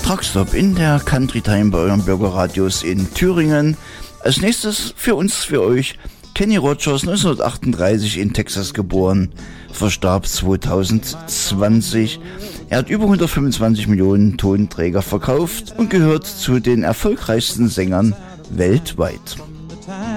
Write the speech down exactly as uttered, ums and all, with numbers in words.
Truckstop in der Country Time bei euren Bürgerradios in Thüringen. Als nächstes für uns, für euch, Kenny Rogers, neunzehnhundertachtunddreißig in Texas geboren, verstarb zweitausendzwanzig. Er hat über hundertfünfundzwanzig Millionen Tonträger verkauft und gehört zu den erfolgreichsten Sängern weltweit.